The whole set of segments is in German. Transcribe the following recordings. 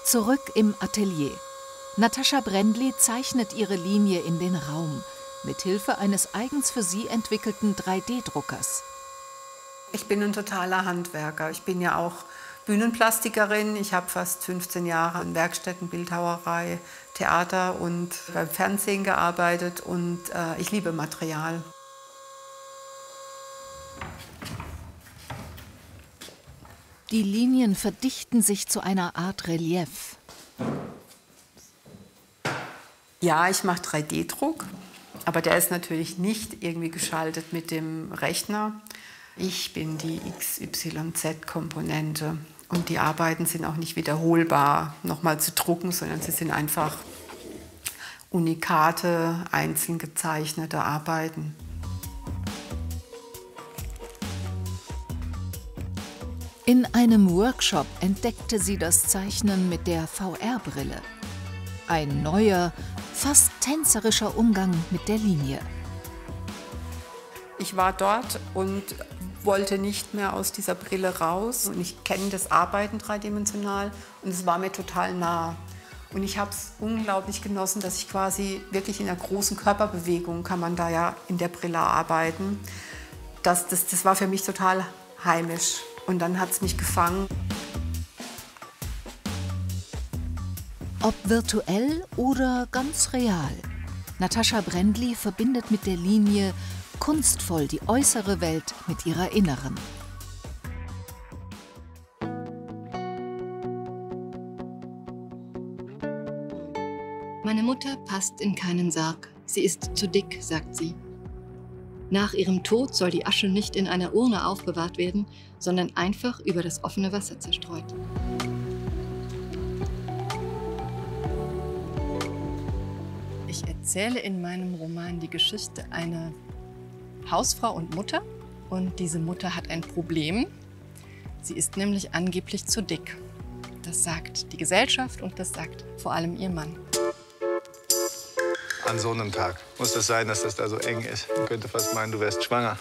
Zurück im Atelier. Natascha Brändli zeichnet ihre Linie in den Raum, mit Hilfe eines eigens für sie entwickelten 3D-Druckers. Ich bin ein totaler Handwerker. Ich bin ja auch Bühnenplastikerin. Ich habe fast 15 Jahre in Werkstätten, Bildhauerei, Theater und beim Fernsehen gearbeitet. Und ich liebe Material. Die Linien verdichten sich zu einer Art Relief. Ja, ich mache 3D-Druck, aber der ist natürlich nicht irgendwie geschaltet mit dem Rechner. Ich bin die XYZ-Komponente und die Arbeiten sind auch nicht wiederholbar nochmal zu drucken, sondern sie sind einfach unikate, einzeln gezeichnete Arbeiten. In einem Workshop entdeckte sie das Zeichnen mit der VR-Brille. Ein neuer, fast tänzerischer Umgang mit der Linie. Ich war dort und wollte nicht mehr aus dieser Brille raus. Und ich kenne das Arbeiten dreidimensional und es war mir total nah. Und ich habe es unglaublich genossen, dass ich quasi wirklich in einer großen Körperbewegung, kann man da ja in der Brille arbeiten. Das war für mich total heimisch. Und dann hat es mich gefangen. Ob virtuell oder ganz real, Natascha Brändli verbindet mit der Linie kunstvoll die äußere Welt mit ihrer inneren. Meine Mutter passt in keinen Sarg. Sie ist zu dick, sagt sie. Nach ihrem Tod soll die Asche nicht in einer Urne aufbewahrt werden, sondern einfach über das offene Wasser zerstreut. Ich erzähle in meinem Roman die Geschichte einer Hausfrau und Mutter. Und diese Mutter hat ein Problem. Sie ist nämlich angeblich zu dick. Das sagt die Gesellschaft und das sagt vor allem ihr Mann. An so einem Tag muss es sein, dass das da so eng ist. Man könnte fast meinen, du wärst schwanger.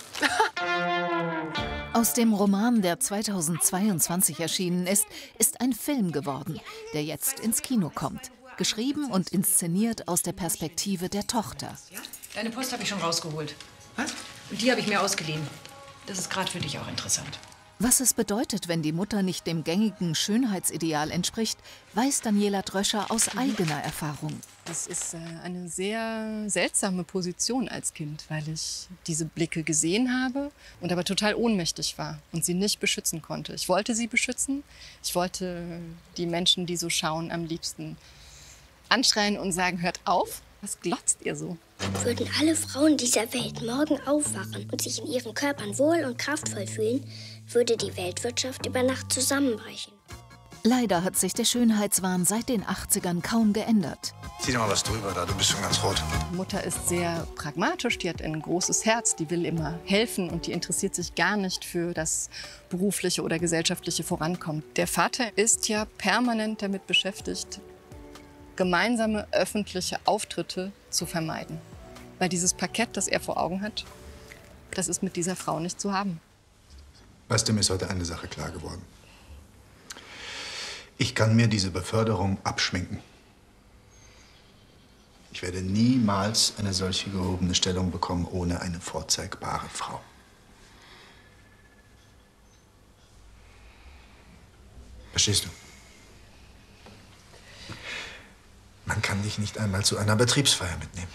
Aus dem Roman, der 2022 erschienen ist ein Film geworden, der jetzt ins Kino kommt. Geschrieben und inszeniert aus der Perspektive der Tochter. Deine Post habe ich schon rausgeholt. Was? Und die habe ich mir ausgeliehen. Das ist gerade für dich auch interessant. Was es bedeutet, wenn die Mutter nicht dem gängigen Schönheitsideal entspricht, weiß Daniela Dröscher aus eigener Erfahrung. Das ist eine sehr seltsame Position als Kind, weil ich diese Blicke gesehen habe und aber total ohnmächtig war und sie nicht beschützen konnte. Ich wollte sie beschützen. Ich wollte die Menschen, die so schauen, am liebsten anschreien und sagen, hört auf, was glotzt ihr so? Würden alle Frauen dieser Welt morgen aufwachen und sich in ihren Körpern wohl und kraftvoll fühlen, würde die Weltwirtschaft über Nacht zusammenbrechen. Leider hat sich der Schönheitswahn seit den 80ern kaum geändert. Zieh dir mal was drüber da, du bist schon ganz rot. Mutter ist sehr pragmatisch, die hat ein großes Herz, die will immer helfen und die interessiert sich gar nicht für das berufliche oder gesellschaftliche Vorankommen. Der Vater ist ja permanent damit beschäftigt, gemeinsame öffentliche Auftritte zu vermeiden. Weil dieses Parkett, das er vor Augen hat, das ist mit dieser Frau nicht zu haben. Weißt du, mir ist heute eine Sache klar geworden. Ich kann mir diese Beförderung abschminken. Ich werde niemals eine solche gehobene Stellung bekommen ohne eine vorzeigbare Frau. Verstehst du? Man kann dich nicht einmal zu einer Betriebsfeier mitnehmen.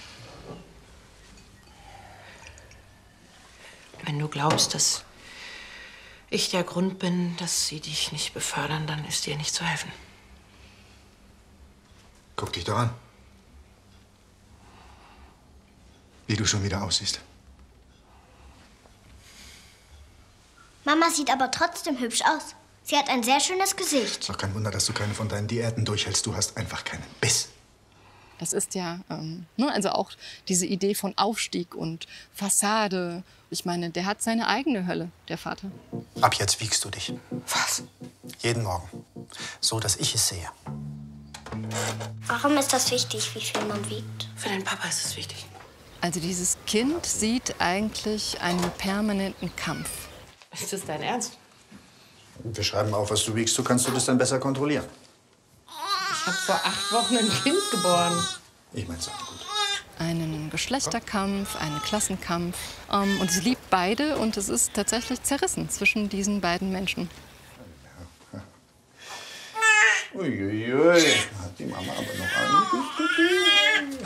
Wenn du glaubst, dass ich der Grund bin, dass sie dich nicht befördern, dann ist dir nicht zu helfen. Guck dich doch an. Wie du schon wieder aussiehst. Mama sieht aber trotzdem hübsch aus. Sie hat ein sehr schönes Gesicht. Ist doch kein Wunder, dass du keine von deinen Diäten durchhältst. Du hast einfach keinen Biss. Das ist ja, also auch diese Idee von Aufstieg und Fassade. Ich meine, der hat seine eigene Hölle, der Vater. Ab jetzt wiegst du dich. Was? Jeden Morgen. So, dass ich es sehe. Warum ist das wichtig, wie viel man wiegt? Für deinen Papa ist es wichtig. Also dieses Kind sieht eigentlich einen permanenten Kampf. Ist das dein Ernst? Wir schreiben auf, was du wiegst. So kannst du das dann besser kontrollieren. Ich habe vor 8 Wochen ein Kind geboren. Ich mein's auch gut. Einen Geschlechterkampf, einen Klassenkampf. Und sie liebt beide und es ist tatsächlich zerrissen zwischen diesen beiden Menschen. Uiuiui, da hat die Mama aber noch einiges gegeben.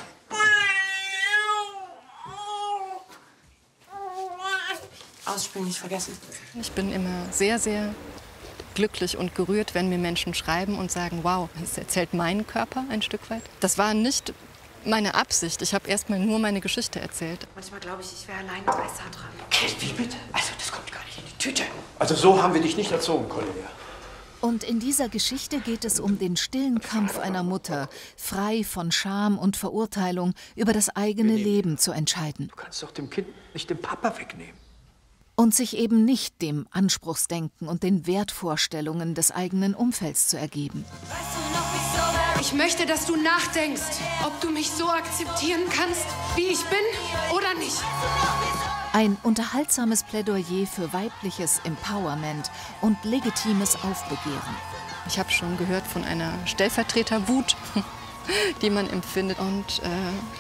Ausspielen nicht vergessen. Ich bin immer sehr, sehr glücklich und gerührt, wenn mir Menschen schreiben und sagen, wow, es erzählt meinen Körper ein Stück weit. Das war nicht meine Absicht. Ich habe erst mal nur meine Geschichte erzählt. Manchmal glaube ich wäre alleine besser dran. Kind, wie bitte? Also, das kommt gar nicht in die Tüte. Also, so haben wir dich nicht erzogen, Cornelia. Und in dieser Geschichte geht es um den stillen Kampf einer Mutter, frei von Scham und Verurteilung, über das eigene Leben zu entscheiden. Du kannst doch dem Kind nicht den Papa wegnehmen. Und sich eben nicht dem Anspruchsdenken und den Wertvorstellungen des eigenen Umfelds zu ergeben. Ich möchte, dass du nachdenkst, ob du mich so akzeptieren kannst, wie ich bin oder nicht. Ein unterhaltsames Plädoyer für weibliches Empowerment und legitimes Aufbegehren. Ich habe schon gehört von einer Stellvertreterwut, die man empfindet. Und